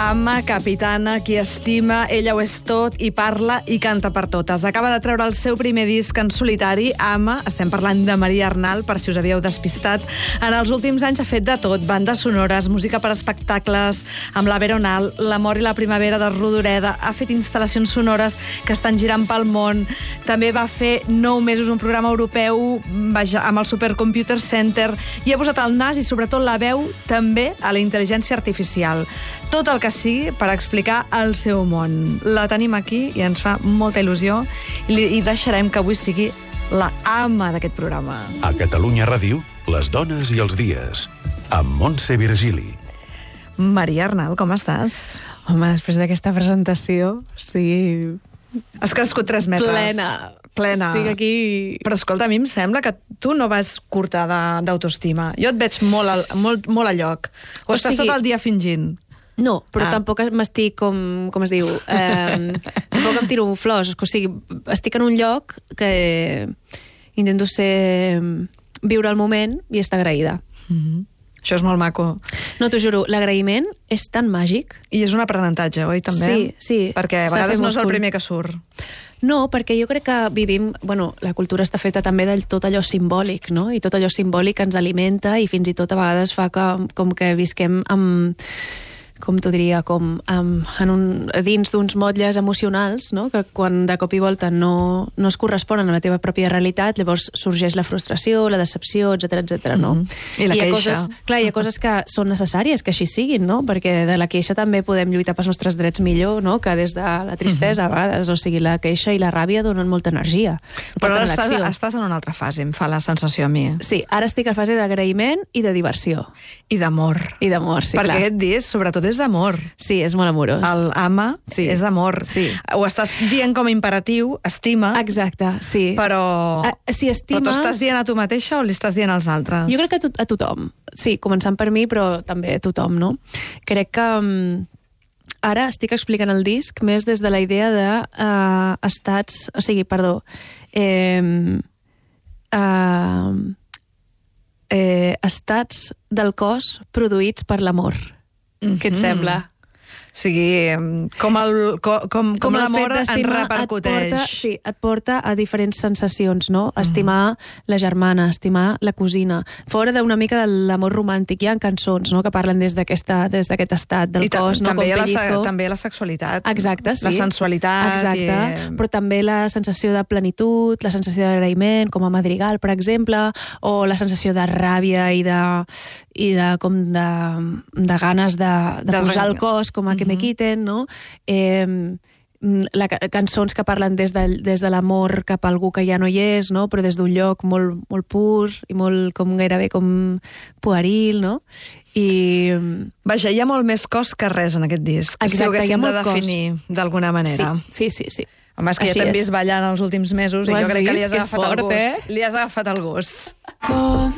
ama, capitana, qui estima, ella ho és tot i parla i canta per totes. Acaba de treure el seu primer disc en solitari, Ama, estem parlant de Maria Arnal, per si us havíeu despistat. En els últims anys ha fet de tot, bandes sonores, música per espectacles, amb la Veronal, L'amor i la primavera de Rodoreda, ha fet instal·lacions sonores que estan girant pel món, també va fer 9 mesos un programa europeu amb el Supercomputer Center i ha posat el nas i sobretot la veu també a la intel·ligència artificial. Tot el que sigui per explicar el seu món. La tenim aquí i ens fa molta il·lusió i deixarem que avui sigui la ama d'aquest programa. A Catalunya Ràdio, les dones i els dies, amb Montse Virgili. Maria Arnal, com estàs? Home, després d'aquesta presentació, sí... Has crescut 3 metres. Plena. Estic aquí... Però escolta, a mi em sembla que tu no vas curta d'autoestima. Jo et veig molt a lloc. O estàs tot el dia fingint? No, però tampoc m'estic, com es diu, tampoc em tiro flors. O sigui, estic en un lloc que intento viure el moment i estar agraïda. Això és molt maco. No, t'ho juro, l'agraïment és tan màgic. I és un aprenentatge, oi, també? Sí, sí. Perquè a vegades no és el primer que surt. No, perquè jo crec que vivim... Bueno, la cultura està feta també de tot allò simbòlic, no? I tot allò simbòlic ens alimenta i fins i tot a vegades fa com que visquem amb... com t'ho diria, dins d'uns motlles emocionals, no? Que quan de cop i volta no es corresponen a la teva pròpia realitat, llavors sorgeix la frustració, la decepció, etc, no? I la queixa. Hi ha coses que són necessàries que així siguin, no? Perquè de la queixa també podem lluitar pels nostres drets millor, no? Que des de la tristesa, a vegades. O sigui, la queixa i la ràbia donen molta energia. Però ara estàs en una altra fase, em fa la sensació a mi. Sí, ara estic a fase d'agraïment i de diversió. I d'amor. I d'amor, sí, clar. Perquè aquest disc, sobretot, és d'amor. Sí, és molt amorós. El ama és d'amor. Sí. Ho estàs dient com a imperatiu, estima. Exacte, sí. Però... si estimes... Però t'ho estàs dient a tu mateixa o li estàs dient als altres? Jo crec que a tothom. Sí, començant per mi, però també a tothom, no? Crec que ara estic explicant el disc més des de la idea de estats... O sigui, perdó... estats del cos produïts per l'amor. Què et sembla? O sigui, com l'amor en repercuteix. Et porta a diferents sensacions, no? Estimar la germana, estimar la cosina. Fora d'una mica de l'amor romàntic, hi ha cançons, no?, que parlen des d'aquest estat del cos, no? També la sexualitat. Exacte, sí. La sensualitat. Exacte, però també la sensació de plenitud, la sensació d'agraïment, com a Madrigal, per exemple, o la sensació de ràbia i de ganes de posar el cos, com a que me quiten, no? Cançons que parlen des de l'amor cap a algú que ja no hi és, no? Però des d'un lloc molt, molt pur i molt gairebé com pueril, no? Vaja, hi ha molt més cos que res en aquest disc. Exacte, si ho haguéssim de definir d'alguna manera. Sí. Home, és que ja t'hem vist ballant els últims mesos i jo crec que li has agafat el gust. Li has agafat el gust.